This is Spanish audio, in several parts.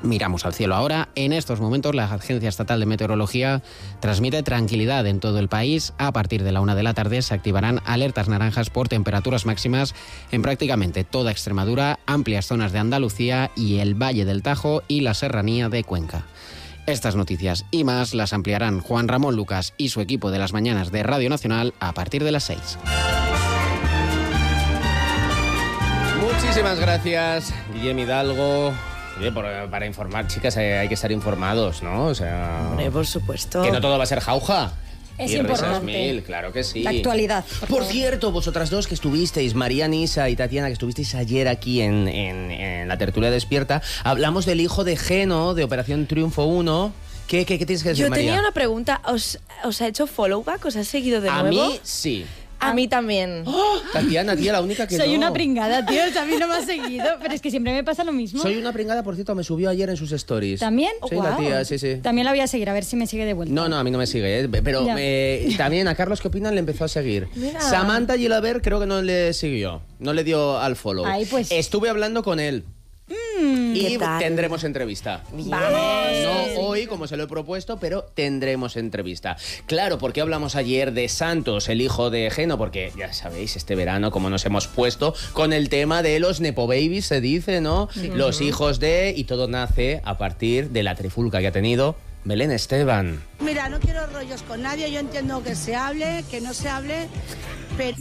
Miramos al cielo ahora. En estos momentos la Agencia Estatal de Meteorología transmite tranquilidad en todo el país. A partir de la 1 de la tarde se activarán alertas naranjas por temperaturas máximas en prácticamente toda Extremadura, amplias zonas de Andalucía y el Valle del Tajo y la Serranía de Cuenca. Estas noticias y más las ampliarán Juan Ramón Lucas y su equipo de las mañanas de Radio Nacional a partir de las 6. Muchísimas gracias, Guillem Hidalgo. Oye, para informar, chicas, hay que estar informados, ¿no? O sea... Hombre, por supuesto. Que no todo va a ser jauja. Es y importante. Mil, claro que sí. La actualidad. Por cierto, vosotras dos que estuvisteis, María Nisa y Tatiana, que estuvisteis ayer aquí en la tertulia despierta, hablamos del hijo de Geno, de Operación Triunfo 1. ¿Qué tienes que decir, Yo María? tenía una pregunta. ¿Os ha hecho follow back? ¿Os ha seguido de nuevo? A mí, sí. A mí también. ¡Oh! Tatiana, tía, la única que Soy no. una pringada, tío. A mí no me ha seguido, pero es que siempre me pasa lo mismo. Soy una pringada, por cierto, me subió ayer en sus stories. ¿También? Sí, Oh, la wow. tía, sí. También la voy a seguir, a ver si me sigue de vuelta. No, a mí no me sigue, ¿eh? Pero Ya. también a Carlos, ¿qué opinan? Le empezó a seguir. Mira. Samantha Gilaber creo que no le siguió, no le dio al follow. Ay, pues. Estuve hablando con él. Y ¿Qué tal? tendremos entrevista. Vamos. No hoy, como se lo he propuesto, pero tendremos entrevista. Claro, porque hablamos ayer de Santos, el hijo de Geno, porque ya sabéis, este verano, como nos hemos puesto con el tema de los Nepo Babies, se dice, ¿no? Los hijos de... Y todo nace a partir de la trifulca que ha tenido Belén Esteban. Mira, no quiero rollos con nadie, yo entiendo que se hable, que no se hable, pero...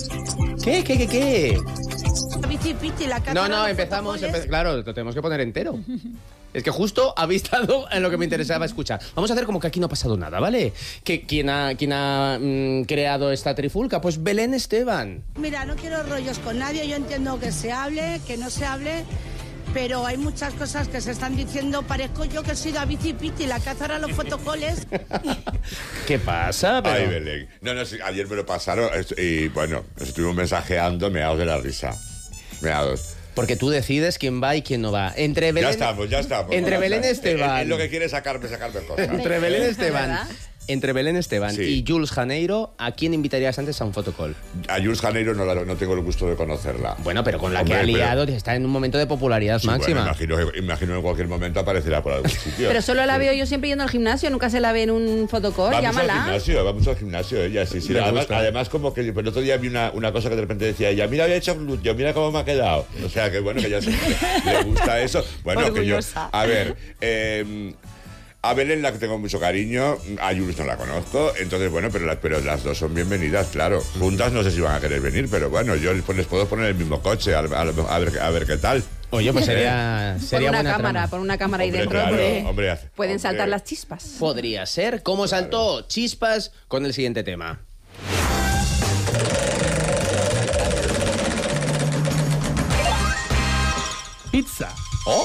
¿Qué? Bici Piti, la casa No, de los empezamos. protocolos. Claro, lo tenemos que poner entero. Es que justo habéis estado en lo que me interesaba escuchar. Vamos a hacer como que aquí no ha pasado nada, ¿vale? ¿Quién ha creado esta trifulca? Pues Belén Esteban. Mira, no quiero rollos con nadie, yo entiendo que se hable, que no se hable, pero hay muchas cosas que se están diciendo. Parezco yo que soy David y Piti, la que hace ahora los fotocoles. ¿Qué pasa? Ay, Belén. No, sí, ayer me lo pasaron y bueno, nos estuvimos mensajeando meados de la risa. Meados. Porque tú decides quién va y quién no va. Entre Belén, Ya estamos. Entre Belén Esteban. Es lo que quiere es sacarme cosas. Entre Belén Esteban. Entre Belén Esteban Sí. y Jules Janeiro, ¿a quién invitarías antes a un fotocall? A Jules Janeiro no tengo el gusto de conocerla. Bueno, pero con la Hombre, que ha pero- liado, está en un momento de popularidad Sí, máxima. bueno, imagino en cualquier momento aparecerá por algún sitio. Pero solo la veo yo siempre yendo al gimnasio, nunca se la ve en un fotocall, Vamos al gimnasio, ella, sí. Me Además, gusta. además, como que el otro día vi una cosa que de repente decía ella, mira, había hecho glúteo, mira cómo me ha quedado. O sea, que bueno, que ya le gusta eso. Bueno, Orgullosa. que yo... A ver, a Belén la que tengo mucho cariño, a Jules no la conozco, entonces bueno, pero las dos son bienvenidas, claro. Juntas no sé si van a querer venir, pero bueno, yo les puedo poner el mismo coche a ver qué tal. Oye, pues sería buena trama. Pon una cámara ahí Hombre, dentro. claro, hombre. hombre, Pueden hombre. saltar las chispas. Podría ser. ¿Cómo saltó chispas con el siguiente tema? Pizza. ¡Oh!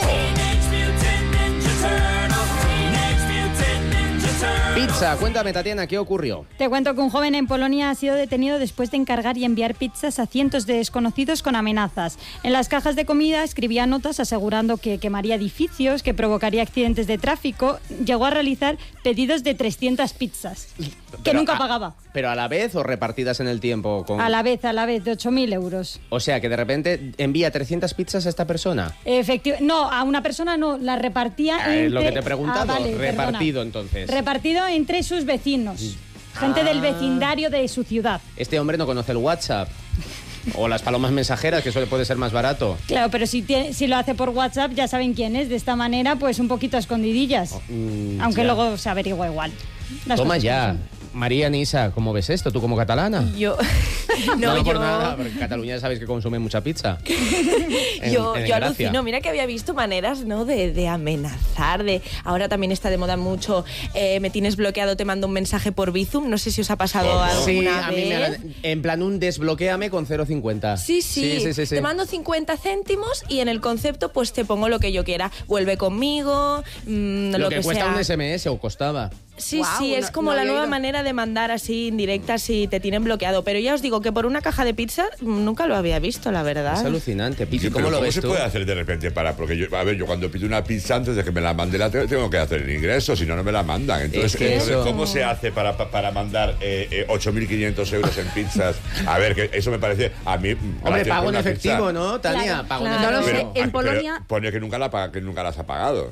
Pizza, cuéntame, Tatiana, ¿qué ocurrió? Te cuento que un joven en Polonia ha sido detenido después de encargar y enviar pizzas a cientos de desconocidos con amenazas. En las cajas de comida escribía notas asegurando que quemaría edificios, que provocaría accidentes de tráfico. Llegó a realizar pedidos de 300 pizzas, que Pero nunca pagaba. ¿Pero a la vez o repartidas en el tiempo? A la vez, de 8.000 euros. O sea, que de repente envía 300 pizzas a esta persona. No, a una persona no, la repartía entre... Es lo que te he preguntado. vale, Repartido, perdona. entonces. Repartido entre sus vecinos. Gente del vecindario de su ciudad. Este hombre no conoce el WhatsApp. O las palomas mensajeras, que eso puede ser más barato. Claro, pero si lo hace por WhatsApp ya saben quién es. De esta manera, pues un poquito a escondidillas. Aunque ya. luego se averigua igual. Las Toma cosas ya. como son. María Nisa, ¿cómo ves esto? ¿Tú como catalana? Yo... No, por yo... nada, porque en Cataluña sabéis que consume mucha pizza. Yo Gracia. alucino, mira que había visto maneras, ¿no? de amenazar, ahora también está de moda mucho, me tienes bloqueado, te mando un mensaje por Bizum, no sé si os ha pasado ¿Cómo? alguna Sí, vez. a mí en plan un desbloquéame con 0,50. Sí. Te mando 50 céntimos y en el concepto pues te pongo lo que yo quiera. Vuelve conmigo, Lo que cuesta sea. un SMS o costaba. Sí, Guau, sí, es no- como no la había nueva ido. manera de mandar así indirectas si te tienen bloqueado. Pero ya os digo que por una caja de pizza nunca lo había visto, la verdad. Es alucinante. Pichi, Sí, ¿cómo pero lo ves se tú? puede hacer de repente para...? Porque yo cuando pido una pizza, antes de que me la mande, tengo que hacer el ingreso, si no, no me la mandan. Entonces, Es que eso- ¿cómo se hace para mandar 8.500 euros en pizzas? A ver, que eso me parece a mí... Hombre, gracias pago por en una efectivo, pizza. ¿no, Tania? Claro, pago en claro. No lo sé, efectivo. en Polonia... Pone que nunca las ha pagado.